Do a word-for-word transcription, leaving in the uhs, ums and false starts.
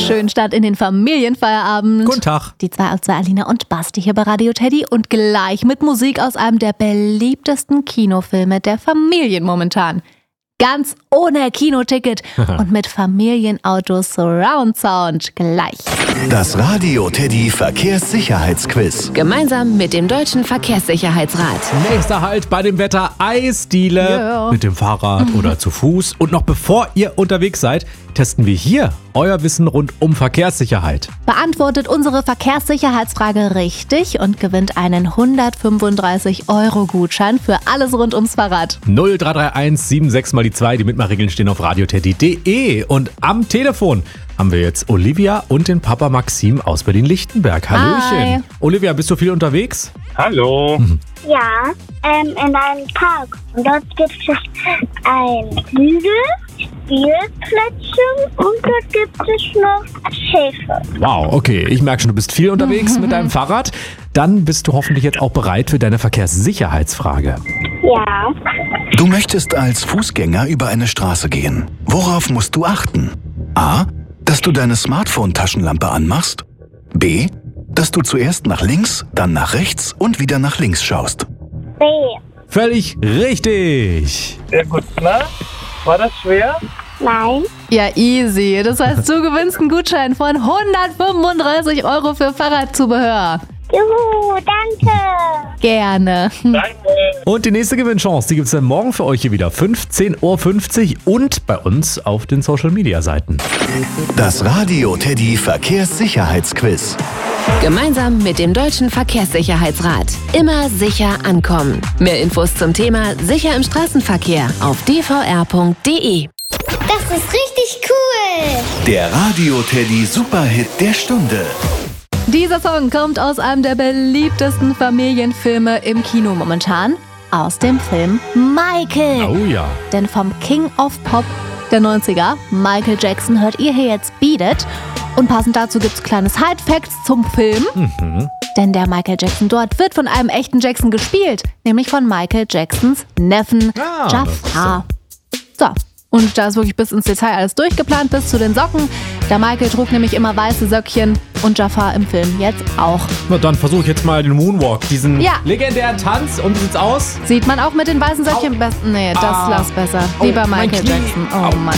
Schönen Start in den Familienfeierabend. Guten Tag. Die zwei aus zwei, Alina und Basti hier bei Radio Teddy und gleich mit Musik aus einem der beliebtesten Kinofilme der Familien momentan. Ganz ohne Kinoticket und mit Familienauto Surround Sound gleich. Das Radio Teddy Verkehrssicherheitsquiz. Gemeinsam mit dem Deutschen Verkehrssicherheitsrat. Nächster Halt bei dem Wetter Eisdiele. Ja. Mit dem Fahrrad oder zu Fuß. Und noch bevor ihr unterwegs seid, testen wir hier euer Wissen rund um Verkehrssicherheit. Beantwortet unsere Verkehrssicherheitsfrage richtig und gewinnt einen hundertfünfunddreißig Euro Gutschein für alles rund ums Fahrrad. null drei drei eins sieben sechs mal die zwei. Die Mitmachregeln stehen auf radioteddy punkt de. Und am Telefon haben wir jetzt Olivia und den Papa Maxim aus Berlin-Lichtenberg. Hallöchen. Hi. Olivia, bist du viel unterwegs? Hallo. Ja, ähm, in einem Park. Und dort gibt es ein Hügel, Spielplätze und dort gibt es noch Schäfer. Wow, okay. Ich merke schon, du bist viel unterwegs mit deinem Fahrrad. Dann bist du hoffentlich jetzt auch bereit für deine Verkehrssicherheitsfrage. Ja, Du möchtest als Fußgänger über eine Straße gehen. Worauf musst du achten? A. Dass du deine Smartphone-Taschenlampe anmachst. B. Dass du zuerst nach links, dann nach rechts und wieder nach links schaust. B. Völlig richtig. Sehr gut. Na, war das schwer? Nein. Ja, easy. Das heißt, du gewinnst einen Gutschein von hundertfünfunddreißig Euro für Fahrradzubehör. Juhu, danke. Gerne. Danke. Und die nächste Gewinnchance, die gibt es dann morgen für euch hier wieder. fünfzehn Uhr fünfzig und bei uns auf den Social-Media-Seiten. Das Radio Teddy Verkehrssicherheitsquiz. Gemeinsam mit dem Deutschen Verkehrssicherheitsrat. Immer sicher ankommen. Mehr Infos zum Thema Sicher im Straßenverkehr auf d v r punkt de. Das ist richtig cool. Der Radio Teddy Superhit der Stunde. Dieser Song kommt aus einem der beliebtesten Familienfilme im Kino momentan. Aus dem Film Michael. Oh ja. Denn vom King of Pop der neunziger, Michael Jackson, hört ihr hier jetzt Beat It. Und passend dazu gibt's kleine Side-Facts zum Film. Mhm. Denn der Michael Jackson dort wird von einem echten Jackson gespielt. Nämlich von Michael Jacksons Neffen Ah, Jafar. So, und da ist wirklich bis ins Detail alles durchgeplant, bis zu den Socken. Der Michael trug nämlich immer weiße Söckchen und Jafar im Film jetzt auch. Na dann versuche ich jetzt mal den Moonwalk, diesen Ja. legendären Tanz. Und wie sieht's aus? Sieht man auch mit den weißen Söckchen? Best- nee, das Ah. lass besser. Oh, Lieber mein Michael Knie. Jackson. Oh Au. Mann.